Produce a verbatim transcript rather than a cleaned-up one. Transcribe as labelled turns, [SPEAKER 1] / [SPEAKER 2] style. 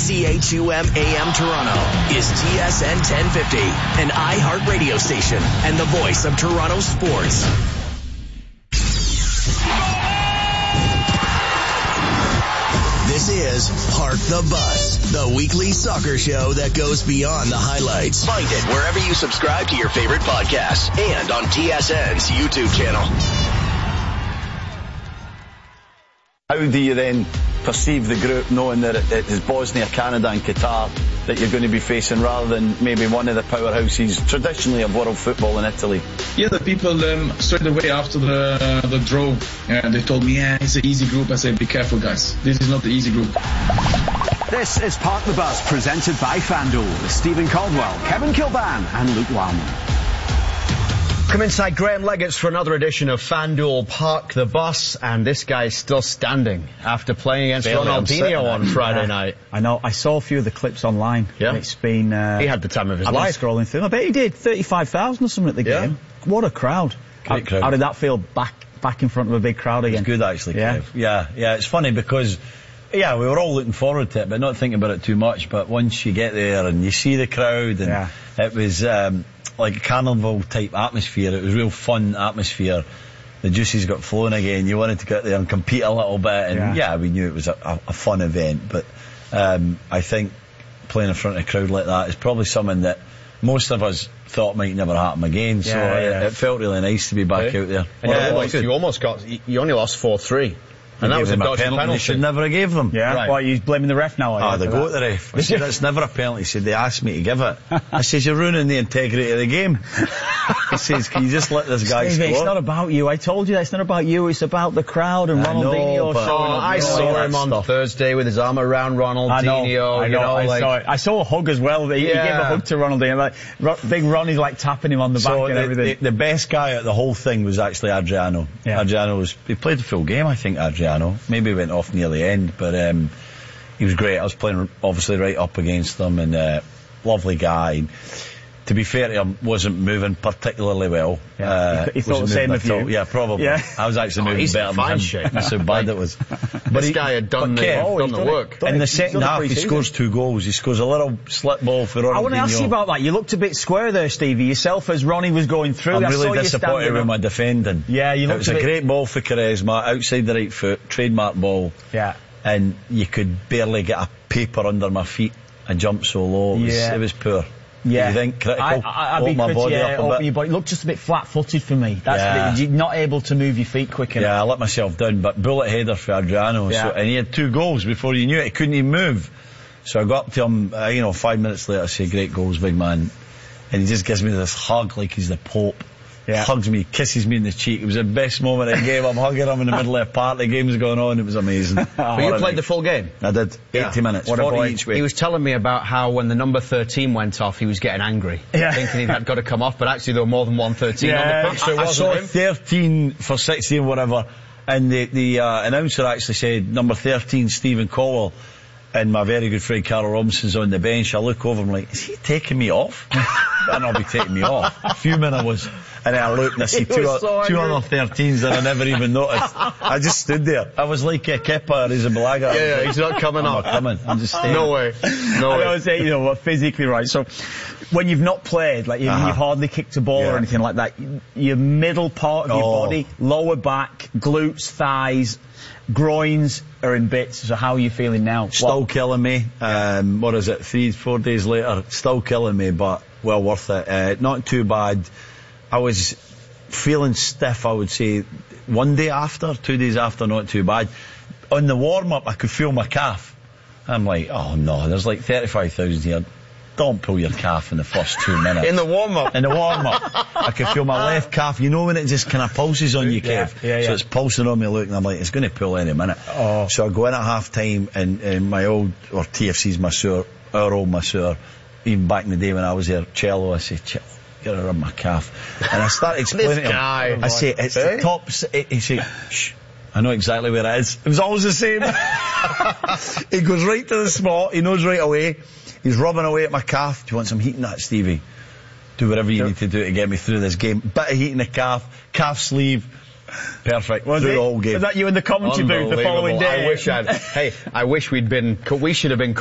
[SPEAKER 1] C H U M A M Toronto is T S N ten fifty, an iHeart radio station and the voice of Toronto sports. This is Park the Bus, the weekly soccer show that goes beyond the highlights. Find it wherever you subscribe to your favorite podcasts and on T S N's YouTube channel.
[SPEAKER 2] How do you then perceive the group knowing that it is Bosnia, Canada and Qatar that you're going to be facing rather than maybe one of the powerhouses traditionally of world football in Italy?
[SPEAKER 3] Yeah, the people um, straight away after the uh, the draw, uh, they told me, yeah, it's an easy group. I said, be careful, guys. This is not the easy group.
[SPEAKER 4] This is Park the Bus, presented by FanDuel, with Stephen Caldwell, Kevin Kilban and Luke Wildman. Come inside Graham Leggett's for another edition of FanDuel Park the Bus, and this guy is still standing after playing against Barely Ronaldinho on Friday yeah. night.
[SPEAKER 5] I know, I saw a few of the clips online.
[SPEAKER 4] Yeah.
[SPEAKER 5] It's been... Uh,
[SPEAKER 4] he had the time of his
[SPEAKER 5] I've
[SPEAKER 4] life.
[SPEAKER 5] been scrolling through. I bet he did. thirty-five thousand or something at the
[SPEAKER 4] yeah.
[SPEAKER 5] game. What a crowd.
[SPEAKER 2] Great
[SPEAKER 5] how,
[SPEAKER 2] crowd.
[SPEAKER 5] How did that feel back back in front of a big crowd again?
[SPEAKER 2] It's good, actually,
[SPEAKER 5] yeah.
[SPEAKER 2] Kev. Yeah, yeah, it's funny because... Yeah, we were all looking forward to it, but not thinking about it too much. But once you get there and you see the crowd, and
[SPEAKER 5] yeah.
[SPEAKER 2] it was um, like a carnival-type atmosphere. It was real fun atmosphere. The juices got flowing again. You wanted to get there and compete a little bit. And, yeah, yeah we knew it was a, a, a fun event. But um, I think playing in front of a crowd like that is probably something that most of us thought might never happen again.
[SPEAKER 5] Yeah,
[SPEAKER 2] so
[SPEAKER 5] yeah.
[SPEAKER 2] It, it felt really nice to be back
[SPEAKER 4] okay.
[SPEAKER 2] out there.
[SPEAKER 4] And
[SPEAKER 2] Yeah,
[SPEAKER 4] you, almost, you almost got... You only lost four three. And that was a dodgy
[SPEAKER 2] penalty.
[SPEAKER 4] penalty.
[SPEAKER 2] They should never have gave them.
[SPEAKER 5] Yeah,
[SPEAKER 4] right.
[SPEAKER 5] Why, are you blaming the ref now?
[SPEAKER 2] Ah, oh, they go to the ref. I said, that's never a penalty. He said, they asked me to give it. I says, you're ruining the integrity of the game. He says, can you just let this guy
[SPEAKER 5] Stevie,
[SPEAKER 2] score?
[SPEAKER 5] It's not about you. I told you that. It's not about you. It's about the crowd and
[SPEAKER 2] I
[SPEAKER 5] Ronaldinho
[SPEAKER 2] know, but-
[SPEAKER 5] showing
[SPEAKER 4] Oh,
[SPEAKER 5] up.
[SPEAKER 4] I
[SPEAKER 5] You know,
[SPEAKER 4] saw
[SPEAKER 5] all
[SPEAKER 4] him
[SPEAKER 5] that
[SPEAKER 4] on
[SPEAKER 5] stuff.
[SPEAKER 4] Thursday with his arm around Ronaldinho.
[SPEAKER 5] I know, I know,
[SPEAKER 4] you know,
[SPEAKER 5] I
[SPEAKER 4] like,
[SPEAKER 5] saw it. I saw a hug as well. He,
[SPEAKER 4] yeah.
[SPEAKER 5] he gave a hug to Ronaldinho. Like, Ro- big Ronnie's like tapping him on the back
[SPEAKER 2] So
[SPEAKER 5] and
[SPEAKER 2] the,
[SPEAKER 5] everything.
[SPEAKER 2] the, the best guy at the whole thing was actually Adriano.
[SPEAKER 5] Yeah.
[SPEAKER 2] Adriano was, he played the full game, I think, Adriano. Maybe he went off near the end, but um, he was great. I was playing obviously right up against him, and uh, lovely guy. And to be fair to him, wasn't moving particularly well.
[SPEAKER 5] Yeah.
[SPEAKER 2] Uh,
[SPEAKER 5] he, he thought the
[SPEAKER 2] wasn't
[SPEAKER 5] same
[SPEAKER 2] moving
[SPEAKER 5] of
[SPEAKER 2] at all.
[SPEAKER 5] you.
[SPEAKER 2] Yeah, probably.
[SPEAKER 5] Yeah.
[SPEAKER 2] I was actually
[SPEAKER 4] Oh,
[SPEAKER 2] moving
[SPEAKER 4] he's in
[SPEAKER 2] better
[SPEAKER 4] fine
[SPEAKER 2] than him.
[SPEAKER 4] shape.
[SPEAKER 2] That's how bad it was. But
[SPEAKER 4] this
[SPEAKER 2] he,
[SPEAKER 4] guy had done
[SPEAKER 2] but
[SPEAKER 4] the,
[SPEAKER 2] Kev,
[SPEAKER 5] Oh,
[SPEAKER 4] done
[SPEAKER 5] he's
[SPEAKER 4] the
[SPEAKER 5] done
[SPEAKER 4] work.
[SPEAKER 5] it. Done
[SPEAKER 2] in
[SPEAKER 5] it.
[SPEAKER 2] the
[SPEAKER 5] He's
[SPEAKER 2] second
[SPEAKER 5] done it
[SPEAKER 2] half, he
[SPEAKER 5] pre-season.
[SPEAKER 2] scores two goals. He scores a little slip ball for Ronaldinho.
[SPEAKER 5] I want to ask you about that. You looked a bit square there, Stevie, yourself as Ronnie was going through.
[SPEAKER 2] I'm
[SPEAKER 5] I saw
[SPEAKER 2] really
[SPEAKER 5] you
[SPEAKER 2] disappointed
[SPEAKER 5] standing
[SPEAKER 2] with
[SPEAKER 5] up.
[SPEAKER 2] my defending.
[SPEAKER 5] Yeah, you
[SPEAKER 2] It
[SPEAKER 5] looked
[SPEAKER 2] was
[SPEAKER 5] a
[SPEAKER 2] a
[SPEAKER 5] bit...
[SPEAKER 2] great ball for Quaresma, outside the right foot, trademark ball.
[SPEAKER 5] Yeah.
[SPEAKER 2] And you could barely get a paper under my feet. I jumped so low. It was,
[SPEAKER 5] Yeah.
[SPEAKER 2] it was poor.
[SPEAKER 5] Yeah.
[SPEAKER 2] You think critical?
[SPEAKER 5] I, I, I'd
[SPEAKER 2] Open
[SPEAKER 5] be
[SPEAKER 2] my
[SPEAKER 5] pretty,
[SPEAKER 2] body
[SPEAKER 5] yeah,
[SPEAKER 2] up a
[SPEAKER 5] open
[SPEAKER 2] bit.
[SPEAKER 5] your body. It looked just a bit flat-footed for me. That's
[SPEAKER 2] Yeah.
[SPEAKER 5] the, you're not able to move your feet quick enough.
[SPEAKER 2] Yeah, I let myself down, but bullet header for Adriano.
[SPEAKER 5] Yeah.
[SPEAKER 2] So, and he had two goals before you knew it. He couldn't even move. So I got up to him, uh, you know, five minutes later, I say, great goals, big man. And he just gives me this hug like he's the Pope.
[SPEAKER 5] Yeah.
[SPEAKER 2] Hugs me, kisses me in the cheek. It was the best moment of the game. I'm hugging him in the middle of a part. The game's going on. It was amazing.
[SPEAKER 4] But you played the full game?
[SPEAKER 2] I did.
[SPEAKER 4] Yeah.
[SPEAKER 2] eighty minutes.
[SPEAKER 4] What a
[SPEAKER 2] forty
[SPEAKER 4] boy.
[SPEAKER 2] each way.
[SPEAKER 4] He was telling me about how when the number thirteen went off, he was getting angry.
[SPEAKER 5] Yeah.
[SPEAKER 4] Thinking he had got to come off, but actually there were more than one thirteen
[SPEAKER 5] Yeah.
[SPEAKER 4] on the pitch, so it
[SPEAKER 2] I
[SPEAKER 4] wasn't
[SPEAKER 2] saw
[SPEAKER 4] him.
[SPEAKER 2] thirteen for sixteen, whatever, and the, the uh, announcer actually said, number thirteen, Stephen Caldwell, and my very good friend Carl Robinson's on the bench. I look over, I'm like, is he taking me off? Better not be taking me off. Fuming I was. And then I looked and I see two,
[SPEAKER 4] was so
[SPEAKER 2] two
[SPEAKER 4] angry.
[SPEAKER 2] other thirteens that I never even noticed. I just stood there. I was like a Kepa or Izabalaga.
[SPEAKER 4] Yeah, yeah, he's not coming
[SPEAKER 2] I'm
[SPEAKER 4] up.
[SPEAKER 2] not coming. I'm just staying.
[SPEAKER 4] No way. No
[SPEAKER 5] I
[SPEAKER 4] way.
[SPEAKER 5] know, it's, you know, what, physically right. So, when you've not played, like, you,
[SPEAKER 2] Uh-huh.
[SPEAKER 5] you've hardly kicked a ball
[SPEAKER 2] Yeah.
[SPEAKER 5] or anything like that, your middle part of your
[SPEAKER 2] Oh.
[SPEAKER 5] body, lower back, glutes, thighs, groins are in bits. So how are you feeling now?
[SPEAKER 2] Still
[SPEAKER 5] What-
[SPEAKER 2] killing me. Um, what is it? Three, four days later, still killing me, but well worth it. Uh, not too bad. I was feeling stiff, I would say, one day after, two days after, not too bad. On the warm-up, I could feel my calf. I'm like, oh no, there's like thirty-five thousand here. Don't pull your calf in the first two minutes.
[SPEAKER 4] In the warm-up?
[SPEAKER 2] In the warm-up. I could feel my left calf. You know when it just kind of pulses on you,
[SPEAKER 5] Yeah,
[SPEAKER 2] Kev?
[SPEAKER 5] yeah, yeah.
[SPEAKER 2] So it's pulsing on me, look, and I'm like, it's going to pull any minute.
[SPEAKER 5] Oh.
[SPEAKER 2] So I go in at half-time, and, and my old, or T F C's masseur, our old masseur, even back in the day when I was there, Cello, I say, Cello, get around my calf. And I start explaining
[SPEAKER 4] This
[SPEAKER 2] to him.
[SPEAKER 4] guy.
[SPEAKER 2] I say, it's
[SPEAKER 4] Eh?
[SPEAKER 2] the top, s- he say, shh. I know exactly where it is. It was always the same. He goes right to the spot. He knows right away. He's rubbing away at my calf. Do you want some heat in that, Stevie? Do whatever you need to do to get me through this game. Bit of heat in the calf. Calf sleeve. Perfect.
[SPEAKER 5] Was
[SPEAKER 2] through
[SPEAKER 5] it?
[SPEAKER 2] the whole game.
[SPEAKER 5] Was that you in the commentary booth the following
[SPEAKER 4] Unbelievable.
[SPEAKER 5] day?
[SPEAKER 4] I wish I'd, hey, I wish we'd been, we should have been